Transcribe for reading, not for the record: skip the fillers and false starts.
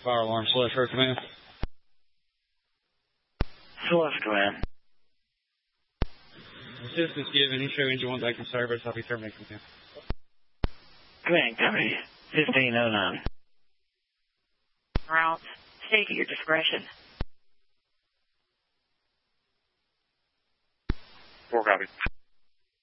fire alarm. Slush, her command. Slush, command. Assistance given. Show engine 1 back in service. I'll be terminating command. Command, company 1509. Routes. Stay at your discretion. 4 copy.